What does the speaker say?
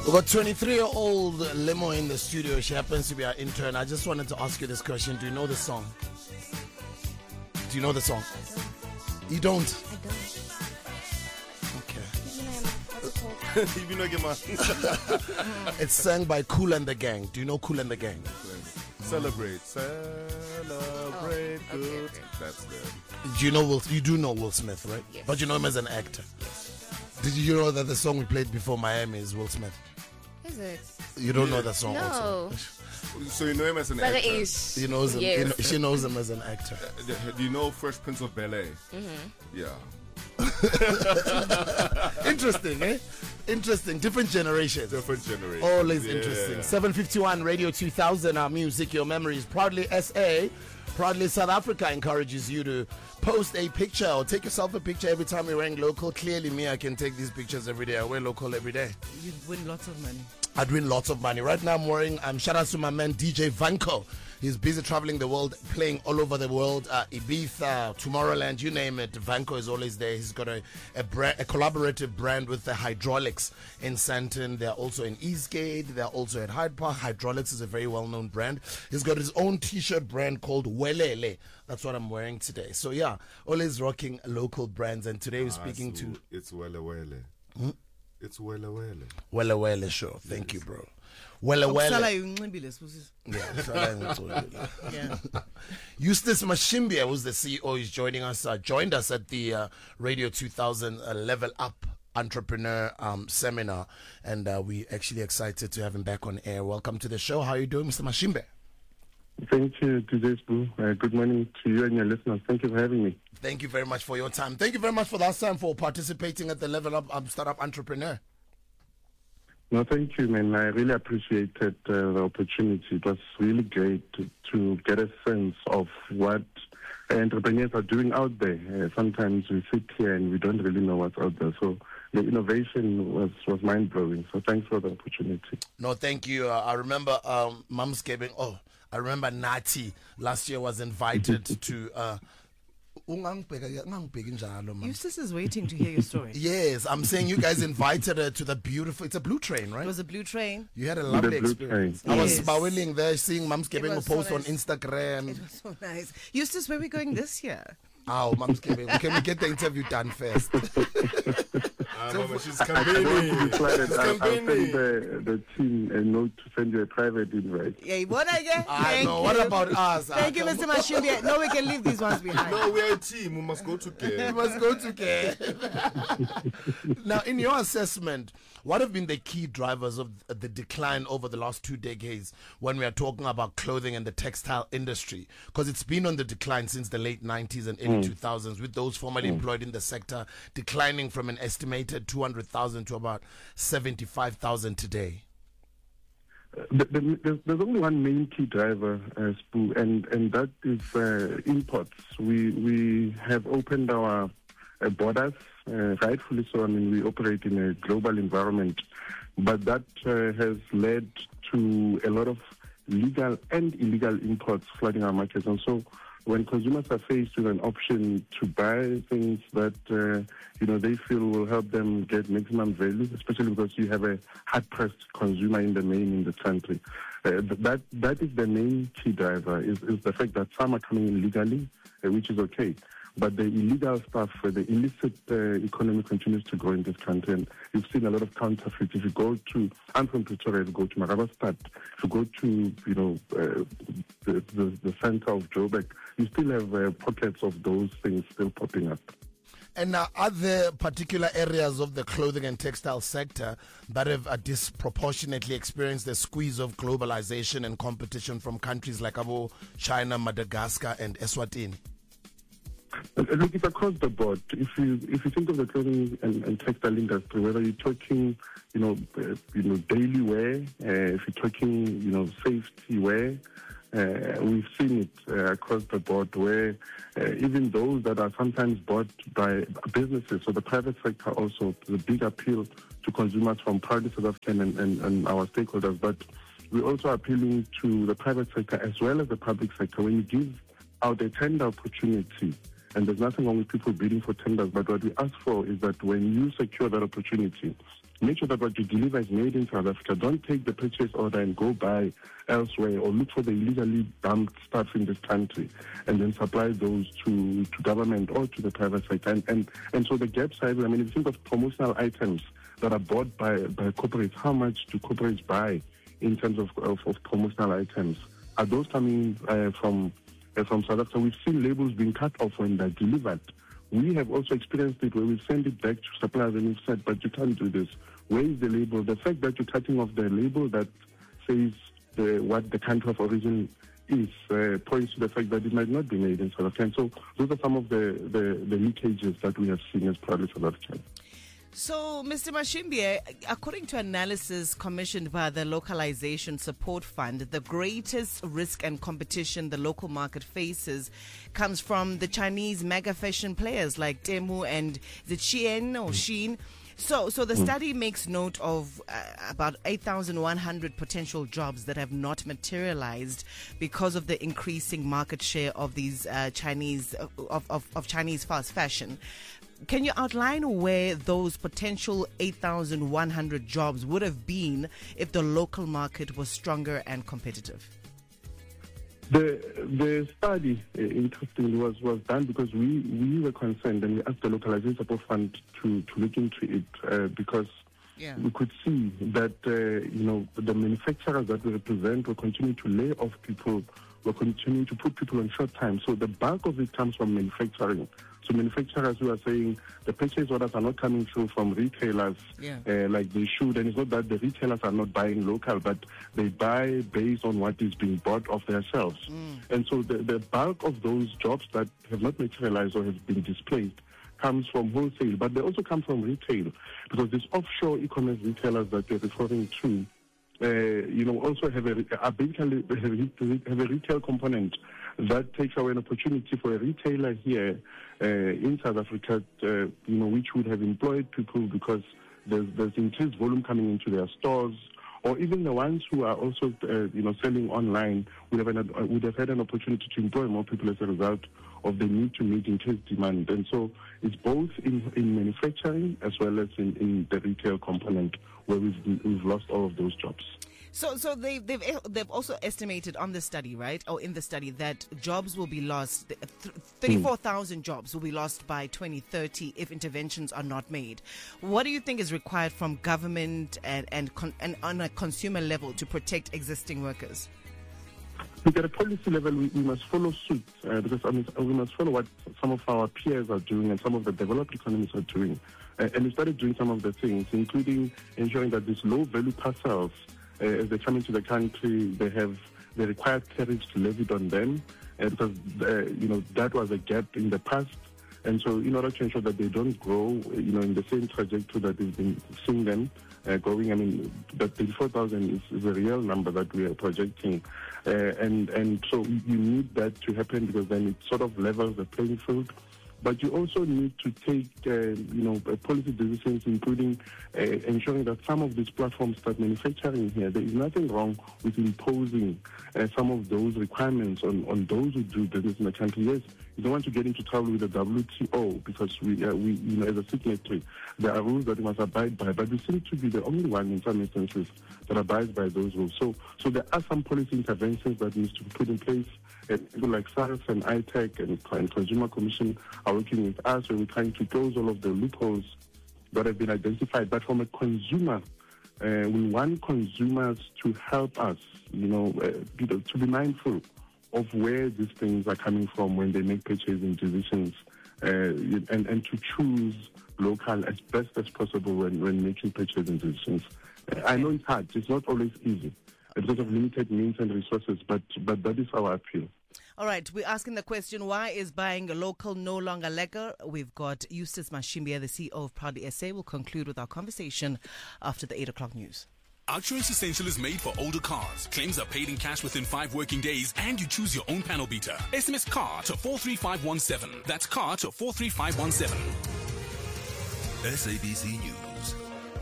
We've got 23-year-old Limo in the studio. She happens to be our intern. I just wanted to ask you this question. Do you know the song? Do you know the song? You don't? I don't. Okay. It's sung by Kool and the Gang. Do you know Kool and the Gang? Celebrate, good. Okay. That's good. Do you know Will? You do know Will Smith, right? Yes. But you know him as an actor. Yes. Did you know that the song we played before Miami is Will Smith? Is it? You don't know that song No. also? So you know him as an actor? She knows him. Yes. She knows him as an actor. Do you know Fresh Prince of Bel-Air? Mm-hmm. Yeah. Interesting, eh? Interesting. Different generations. Different generation. Always interesting. 751 Radio 2000, our music, your memories. Proudly SA, proudly South Africa encourages you to post a picture or take yourself a picture every time you're wearing local. Clearly, me, I can take these pictures every day. I wear local every day. You'd win lots of money. I'd win lots of money. Right now, I'm wearing, shout out to my man DJ Vanko. He's busy traveling the world, playing all over the world. Ibiza, Tomorrowland, you name it. Vanko is always there. He's got a collaborative brand with the Hydraulics in Sandton. They're also in Eastgate. They're also at Hyde Park. Hydraulics is a very well-known brand. He's got his own t-shirt brand called Welele. That's what I'm wearing today. So yeah, always rocking local brands. And today we're speaking to... It's Wele Wele. It's Wele Wele. Wele Wele, sure. Thank you, bro. Wele Wele. Yeah. Eustace Mashimbia, who's the CEO, is joining us. Joined us at the Radio 2000 Level Up Entrepreneur Seminar, and we're actually excited to have him back on air. Welcome to the show. How are you doing, Mr. Mashimbe? Thank you, DJ Boo. Good morning to you and your listeners. Thank you for having me. Thank you very much for your time. Thank you very much for last time for participating at the Level Up Startup Entrepreneur. No, thank you, man. I really appreciated the opportunity. It was really great to get a sense of what entrepreneurs are doing out there. Sometimes we sit here and we don't really know what's out there. So the innovation was mind-blowing. So thanks for the opportunity. No, thank you. I remember Mom's Giving. Oh, I remember Nati last year was invited to... Eustace is waiting to hear your story. Yes, I'm saying you guys invited her to the beautiful... It's a blue train, right? It was a blue train. You had a lovely experience. Train. I was Yes. bawling there, seeing Mom's Giving a was post so on nice. Instagram. It was so nice. Eustace, where are we going this year? Oh, Mom's Giving. Can we get the interview done first? Mama, she's I campaigning. don't decided. She's I'll send campaigning. the team a note to send you a private invite. Yeah, what I get? I know. What about us? Thank you, Mr. Mashimbi. No, we can leave these ones behind. No, we're a team. We must go We together. must go together. Now, in your assessment, what have been the key drivers of the decline over the last 2 decades when we are talking about clothing and the textile industry? Because it's been on the decline since the late 90s and early 2000s, with those formerly employed in the sector declining from an estimated 200,000 to about 75,000 today. There's only one main key driver, Spoo, and that is imports. We have opened our borders, rightfully so. I mean, we operate in a global environment, but that has led to a lot of legal and illegal imports flooding our markets. And so when consumers are faced with an option to buy things that they feel will help them get maximum value, especially because you have a hard-pressed consumer in the main in the country, that is the main key driver, is the fact that some are coming in legally, which is okay. But the illegal stuff, the illicit economy continues to grow in this country, and you've seen a lot of counterfeits. If you go to, I'm from Pretoria, if you go to Marabastad, if you go to, the center of Joburg, you still have pockets of those things still popping up. And now, are there particular areas of the clothing and textile sector that have disproportionately experienced the squeeze of globalization and competition from countries like China, Madagascar, and Eswatini? Look, it's across the board. If you think of the clothing and textile industry, whether you're talking, daily wear, if you're talking, safety wear, we've seen it across the board where even those that are sometimes bought by businesses, so the private sector also, the big appeal to consumers from proudly South African and our stakeholders, but we're also appealing to the private sector as well as the public sector. When you give out a tender opportunity, and there's nothing wrong with people bidding for tenders, but what we ask for is that when you secure that opportunity, Make sure that what you deliver is made in South Africa. Don't take the purchase order and go buy elsewhere or look for the illegally dumped stuff in this country and then supply those to government or to the private sector. And so the gap size, I mean, if you think of promotional items that are bought by corporates, how much do corporates buy in terms of promotional items? Are those coming from South Africa? We've seen labels being cut off when they're delivered. We have also experienced it where we send it back to suppliers and we've said, but you can't do this. Where is the label? The fact that you're cutting off the label that says what the country of origin is points to the fact that it might not be made in South Africa. And so those are some of the leakages that we have seen as proudly South African. So, Mr. Mashimbie, according to analysis commissioned by the Localization Support Fund, the greatest risk and competition the local market faces comes from the Chinese mega fashion players like Temu and the Shein. So the study makes note of about 8,100 potential jobs that have not materialized because of the increasing market share of these Chinese fast fashion. Can you outline where those potential 8,100 jobs would have been if the local market was stronger and competitive? The study, interestingly, was done because we were concerned and we asked the Localization Support Fund to look into it because we could see that the manufacturers that we represent were continuing to lay off people, were continuing to put people on short time. So the bulk of it comes from manufacturing. So manufacturers who are saying the purchase orders are not coming through from retailers like they should. And it's not that the retailers are not buying local, but they buy based on what is being bought off their shelves. And so the bulk of those jobs that have not materialized or have been displaced comes from wholesale, but they also come from retail because these offshore e-commerce retailers that you're referring to also have a retail component that takes away an opportunity for a retailer here in South Africa, which would have employed people because there's increased volume coming into their stores, or even the ones who are also selling online would have had an opportunity to employ more people as a result of the need to meet increased demand. And so it's both in manufacturing as well as in the retail component where we've lost all of those jobs. So they've also estimated on the study, right, or in the study, that jobs will be lost. 34,000 jobs will be lost by 2030 if interventions are not made. What do you think is required from government and on a consumer level to protect existing workers? At a policy level, we must follow suit because we must follow what some of our peers are doing and some of the developed economies are doing. And we started doing some of the things, including ensuring that these low-value parcels, as they come into the country, they have the required tariffs levied on them, because that was a gap in the past. And so, in order to ensure that they don't grow, in the same trajectory that we've been seeing them going, I mean, that 34,000 is a real number that we are projecting, and so you need that to happen because then it sort of levels the playing field. But you also need to take, policy decisions, including ensuring that some of these platforms start manufacturing here. There is nothing wrong with imposing some of those requirements on those who do business in the country. Yes, you don't want to get into trouble with the WTO because we as a signatory, there are rules that we must abide by. But we seem to be the only one in some instances that abides by those rules. So there are some policy interventions that need to be put in place. People like SARS and ITEC and Consumer Commission are working with us where we're trying to close all of the loopholes that have been identified. But from a consumer, we want consumers to help us, to be mindful of where these things are coming from when they make purchasing decisions, and to choose local as best as possible when making purchasing decisions. I know it's hard. It's not always easy because of limited means and resources, but that is our appeal. All right, we're asking the question, why is buying a local no longer legal? We've got Eustace Mashimbie, the CEO of Proudly SA. We'll conclude with our conversation after the 8 o'clock news. Outsurance Essential is made for older cars. Claims are paid in cash within 5 working days, and you choose your own panel beater. SMS CAR to 43517. That's CAR to 43517. SABC News.